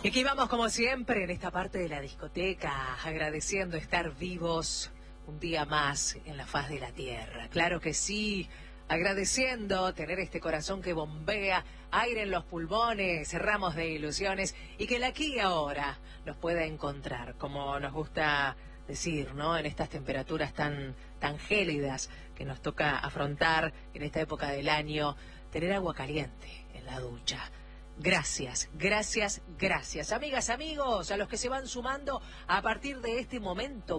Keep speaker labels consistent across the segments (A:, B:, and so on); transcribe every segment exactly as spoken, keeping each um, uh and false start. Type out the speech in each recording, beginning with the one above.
A: Y aquí vamos como siempre en esta parte de la discoteca, agradeciendo estar vivos un día más en la faz de la tierra. Claro que sí, agradeciendo tener este corazón que bombea, aire en los pulmones, cerramos de ilusiones y que el aquí y ahora nos pueda encontrar, como nos gusta decir, ¿no? En estas temperaturas tan, tan gélidas que nos toca afrontar en esta época del año, tener agua caliente en la ducha. Gracias, gracias, gracias. Amigas, amigos, a los que se van sumando a partir de este momento,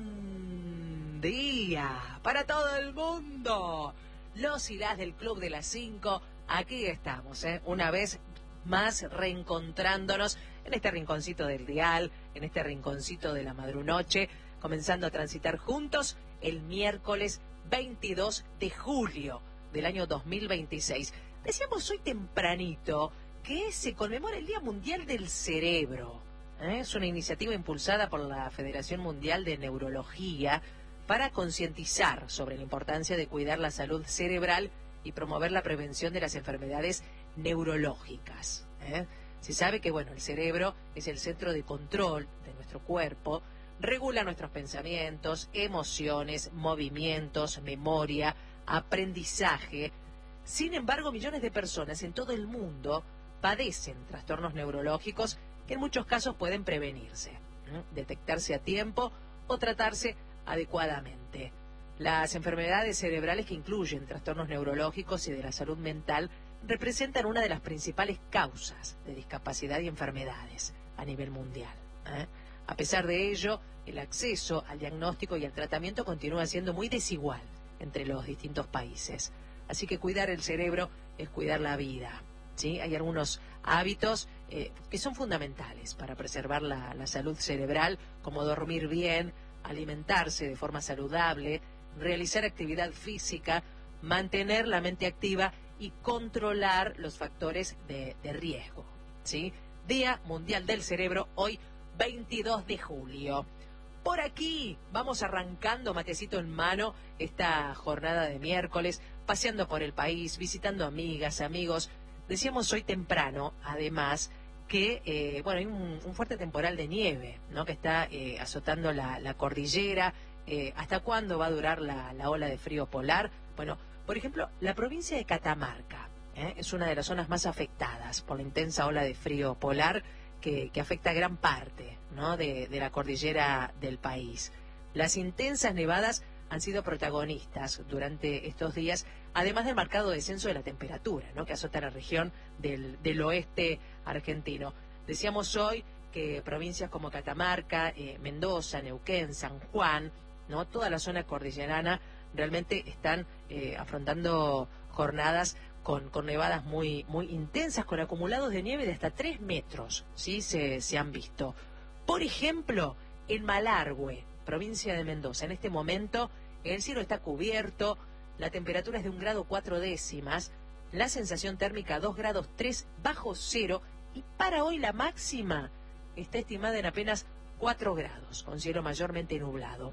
A: buen día para todo el mundo. Los y las del Club de las Cinco, aquí estamos, ¿eh? Una vez más reencontrándonos en este rinconcito del dial, en este rinconcito de la madrunoche, comenzando a transitar juntos el miércoles veintidós de julio del año dos mil veintiséis. Decíamos hoy tempranito que se conmemora el Día Mundial del Cerebro. ¿eh? Es una iniciativa impulsada por la Federación Mundial de Neurología para concientizar sobre la importancia de cuidar la salud cerebral y promover la prevención de las enfermedades neurológicas. ¿eh? Se sabe que, bueno, el cerebro es el centro de control de nuestro cuerpo, regula nuestros pensamientos, emociones, movimientos, memoria, aprendizaje. Sin embargo, millones de personas en todo el mundo padecen trastornos neurológicos que en muchos casos pueden prevenirse, ¿eh? detectarse a tiempo o tratarse adecuadamente. Las enfermedades cerebrales que incluyen trastornos neurológicos y de la salud mental representan una de las principales causas de discapacidad y enfermedades a nivel mundial. ¿eh? A pesar de ello, el acceso al diagnóstico y al tratamiento continúa siendo muy desigual entre los distintos países. Así que cuidar el cerebro es cuidar la vida. ¿sí? Hay algunos hábitos eh, que son fundamentales para preservar la, la salud cerebral, como dormir bien, alimentarse de forma saludable, realizar actividad física, mantener la mente activa y controlar los factores de, de riesgo. ¿sí? Día Mundial del Cerebro, hoy veintidós de julio. Por aquí vamos arrancando, matecito en mano, esta jornada de miércoles, paseando por el país, visitando amigas, amigos. Decíamos hoy temprano, además, que eh, bueno, hay un, un fuerte temporal de nieve, ¿no? que está eh, azotando la, la cordillera. Eh, ¿Hasta cuándo va a durar la, la ola de frío polar? Bueno, por ejemplo, la provincia de Catamarca ¿eh? es una de las zonas más afectadas por la intensa ola de frío polar que, que afecta a gran parte ¿no? de, de la cordillera del país. Las intensas nevadas han sido protagonistas durante estos días, además del marcado descenso de la temperatura, ¿no? que azota la región del, del oeste argentino. Decíamos hoy que provincias como Catamarca, eh, Mendoza, Neuquén, San Juan, ¿no? toda la zona cordillerana realmente están eh, afrontando jornadas con, con nevadas muy, muy intensas, con acumulados de nieve de hasta tres metros, ¿sí? se, se han visto. Por ejemplo, en Malargüe, provincia de Mendoza, en este momento el cielo está cubierto, la temperatura es de un grado cuatro décimas, la sensación térmica dos grados tres bajo cero y para hoy la máxima está estimada en apenas cuatro grados, con cielo mayormente nublado.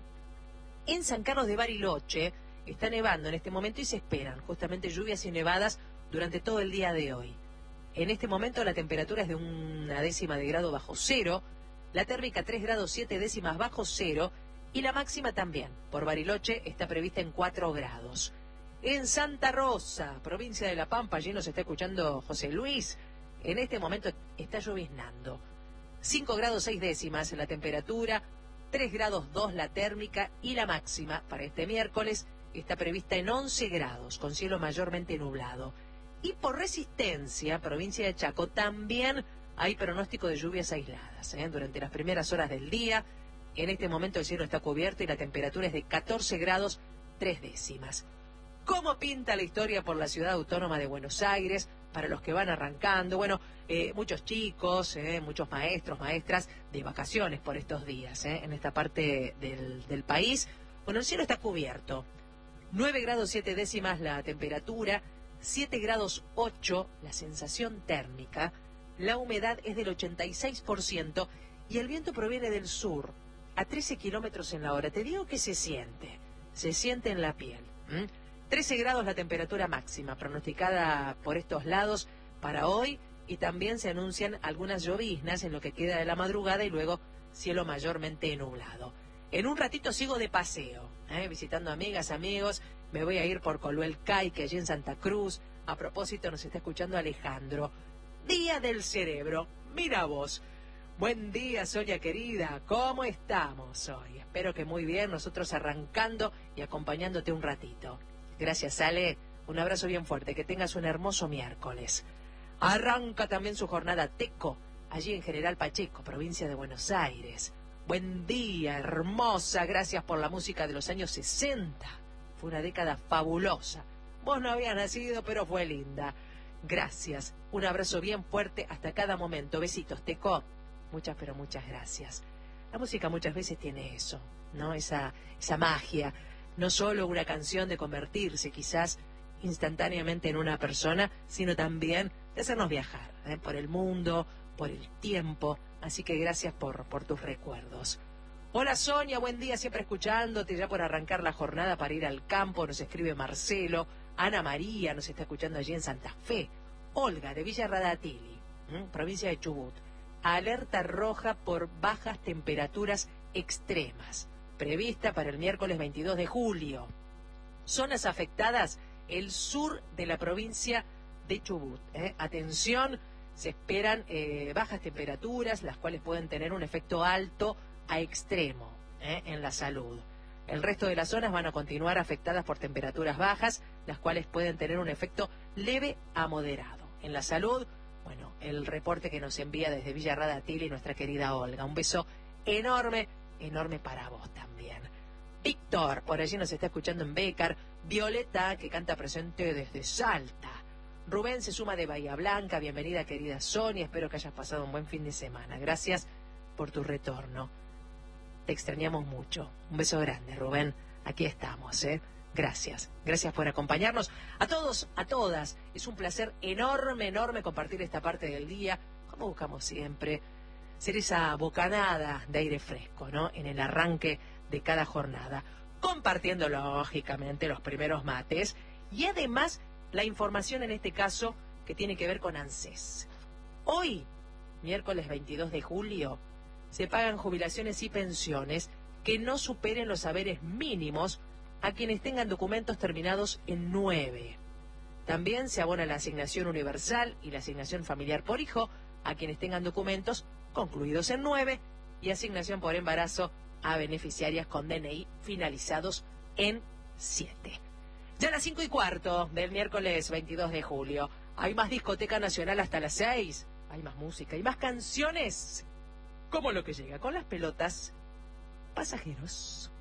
A: En San Carlos de Bariloche está nevando en este momento y se esperan justamente lluvias y nevadas durante todo el día de hoy. En este momento la temperatura es de una décima de grado bajo cero, la térmica tres grados siete décimas bajo cero y la máxima también, por Bariloche, está prevista en cuatro grados. En Santa Rosa, provincia de La Pampa, allí nos está escuchando José Luis, en este momento está lloviznando. cinco grados seis décimas la temperatura, tres grados dos la térmica y la máxima para este miércoles está prevista en once grados, con cielo mayormente nublado. Y por Resistencia, provincia de Chaco, también hay pronóstico de lluvias aisladas ¿eh? durante las primeras horas del día. En este momento el cielo está cubierto y la temperatura es de catorce grados tres décimas. ¿Cómo pinta la historia por la ciudad autónoma de Buenos Aires? Para los que van arrancando, bueno, eh, muchos chicos, eh, muchos maestros, maestras de vacaciones por estos días, eh, en esta parte del, del país. Bueno, el cielo está cubierto. nueve grados siete décimas la temperatura, siete grados ocho la sensación térmica, la humedad es del ochenta y seis por ciento y el viento proviene del sur a trece kilómetros en la hora. Te digo que se siente, se siente en la piel. ¿Mm? trece grados la temperatura máxima pronosticada por estos lados para hoy y también se anuncian algunas lloviznas en lo que queda de la madrugada y luego cielo mayormente nublado. En un ratito sigo de paseo, ¿eh? visitando amigas, amigos. Me voy a ir por Coluel Caique, allí en Santa Cruz. A propósito, nos está escuchando Alejandro. Día del Cerebro. Mira vos. Buen día, Sonia querida. ¿Cómo estamos hoy? Espero que muy bien. Nosotros arrancando y acompañándote un ratito. Gracias, Ale. Un abrazo bien fuerte. Que tengas un hermoso miércoles. Arranca también su jornada Teco, allí en General Pacheco, provincia de Buenos Aires. Buen día, hermosa. Gracias por la música de los años sesenta. Fue una década fabulosa. Vos no habías nacido, pero fue linda. Gracias. Un abrazo bien fuerte hasta cada momento. Besitos, Teco. Muchas, pero muchas gracias. La música muchas veces tiene eso, ¿no? Esa, esa magia. No solo una canción de convertirse quizás instantáneamente en una persona, sino también de hacernos viajar, ¿eh? por el mundo, por el tiempo. Así que gracias por, por tus recuerdos. Hola Sonia, buen día, siempre escuchándote, ya por arrancar la jornada para ir al campo, nos escribe Marcelo. Ana María nos está escuchando allí en Santa Fe. Olga, de Villa Radatili, ¿eh? provincia de Chubut. Alerta roja por bajas temperaturas extremas, prevista para el miércoles veintidós de julio. Zonas afectadas, el sur de la provincia de Chubut. ¿eh? Atención, se esperan eh, bajas temperaturas, las cuales pueden tener un efecto alto a extremo ¿eh? en la salud. El resto de las zonas van a continuar afectadas por temperaturas bajas, las cuales pueden tener un efecto leve a moderado. En la salud, bueno, el reporte que nos envía desde Villa Radatili nuestra querida Olga. Un beso enorme, enorme para vos también. Víctor, por allí nos está escuchando en Bécar. Violeta, que canta presente desde Salta. Rubén se suma de Bahía Blanca. Bienvenida, querida Sonia. Espero que hayas pasado un buen fin de semana. Gracias por tu retorno. Te extrañamos mucho. Un beso grande, Rubén. Aquí estamos, ¿eh? Gracias. Gracias por acompañarnos. A todos, a todas. Es un placer enorme, enorme compartir esta parte del día. Como buscamos siempre, ser esa bocanada de aire fresco, ¿no? En el arranque de cada jornada. Compartiendo, lógicamente, los primeros mates. Y además, la información en este caso que tiene que ver con ANSES. Hoy, miércoles veintidós de julio, se pagan jubilaciones y pensiones que no superen los haberes mínimos a quienes tengan documentos terminados en nueve. También se abona la asignación universal y la asignación familiar por hijo a quienes tengan documentos concluidos en nueve y asignación por embarazo a beneficiarias con D N I finalizados en siete. Ya a las cinco y cuarto del miércoles veintidós de julio. Hay más discoteca nacional hasta las seis. Hay más música y más canciones. Como lo que llega con las pelotas pasajeros.